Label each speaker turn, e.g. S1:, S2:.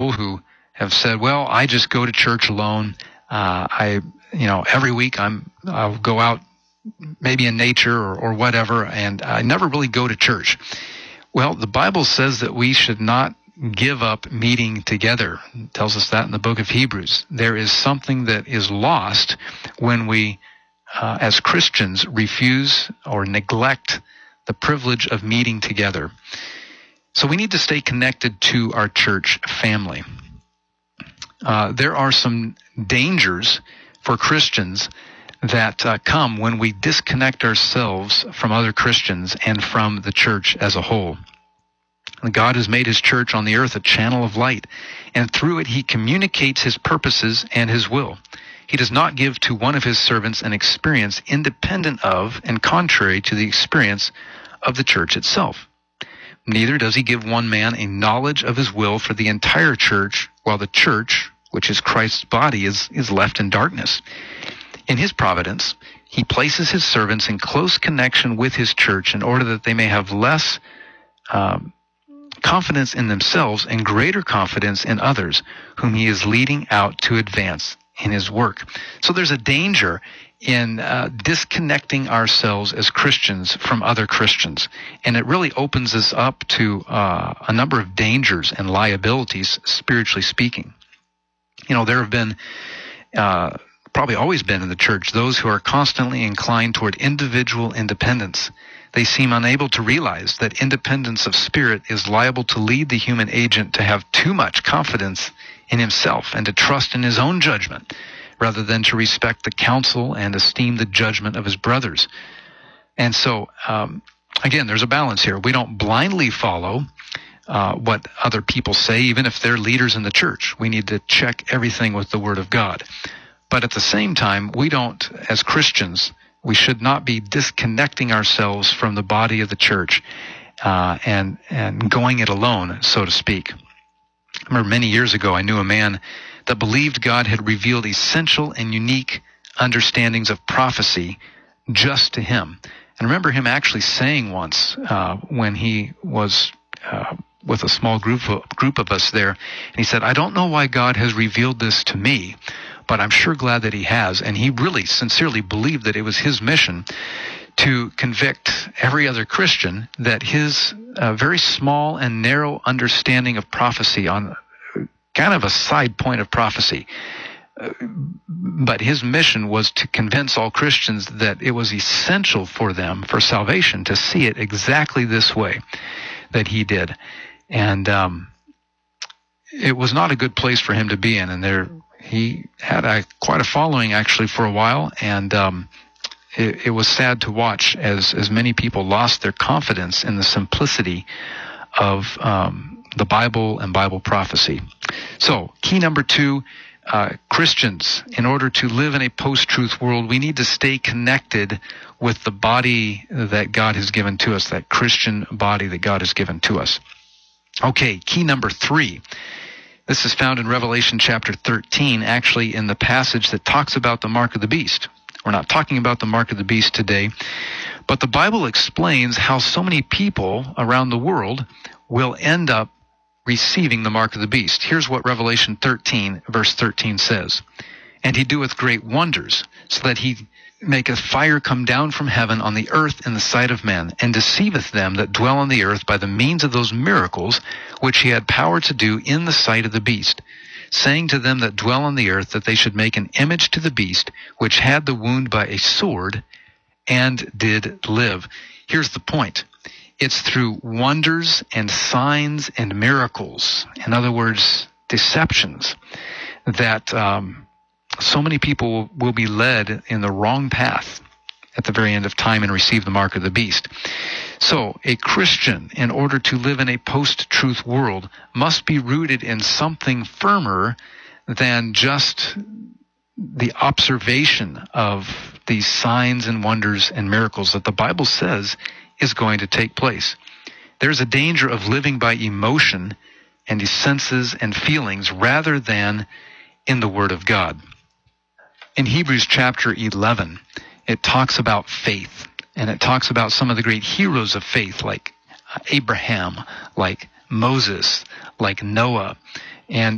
S1: people who have said, well, I just go to church alone. Every week I'll go out maybe in nature or whatever, and I never really go to church. Well, the Bible says that we should not give up meeting together. It tells us that in the book of Hebrews. There is something that is lost when we, as Christians, refuse or neglect the privilege of meeting together. So we need to stay connected to our church family. There are some dangers for Christians that come when we disconnect ourselves from other Christians and from the church as a whole. God has made his church on the earth a channel of light, and through it he communicates his purposes and his will. He does not give to one of his servants an experience independent of and contrary to the experience of the church itself. Neither does he give one man a knowledge of his will for the entire church, while the church, which is Christ's body, is left in darkness. In his providence, he places his servants in close connection with his church in order that they may have less confidence in themselves and greater confidence in others whom he is leading out to advance in his work. So there's a danger in disconnecting ourselves as Christians from other Christians. And it really opens us up to a number of dangers and liabilities, spiritually speaking. There have been, probably always been in the church, those who are constantly inclined toward individual independence. They seem unable to realize that independence of spirit is liable to lead the human agent to have too much confidence in himself and to trust in his own judgment, rather than to respect the counsel and esteem the judgment of his brothers. And so, again, there's a balance here. We don't blindly follow what other people say, even if they're leaders in the church. We need to check everything with the Word of God. But at the same time, we don't, as Christians, we should not be disconnecting ourselves from the body of the church and going it alone, so to speak. I remember many years ago, I knew a man that believed God had revealed essential and unique understandings of prophecy just to him. And I remember him actually saying once when he was with a small group of us there, and he said, I don't know why God has revealed this to me, but I'm sure glad that he has. And he really sincerely believed that it was his mission to convict every other Christian that his very small and narrow understanding of prophecy, on kind of a side point of prophecy, but his mission was to convince all Christians that it was essential for them, for salvation, to see it exactly this way that he did. And it was not a good place for him to be in. And he had quite a following, actually, for a while. And it was sad to watch as many people lost their confidence in the simplicity of the Bible and Bible prophecy. So, key number 2, Christians, in order to live in a post-truth world, we need to stay connected with the body that God has given to us, that Christian body that God has given to us. Okay, key number 3. This is found in Revelation chapter 13, actually in the passage that talks about the mark of the beast. We're not talking about the mark of the beast today, but the Bible explains how so many people around the world will end up receiving the mark of the beast. Here's what Revelation 13, verse 13 says. And he doeth great wonders, so that he maketh fire come down from heaven on the earth in the sight of men, and deceiveth them that dwell on the earth by the means of those miracles which he had power to do in the sight of the beast, saying to them that dwell on the earth that they should make an image to the beast, which had the wound by a sword, and did live. Here's the point. It's through wonders and signs and miracles, in other words, deceptions, that so many people will be led in the wrong path at the very end of time and receive the mark of the beast. So a Christian, in order to live in a post-truth world, must be rooted in something firmer than just the observation of these signs and wonders and miracles that the Bible says is going to take place. There's a danger of living by emotion and his senses and feelings rather than in the Word of God. In Hebrews chapter 11, it talks about faith, and it talks about some of the great heroes of faith, like Abraham, like Moses, like Noah. And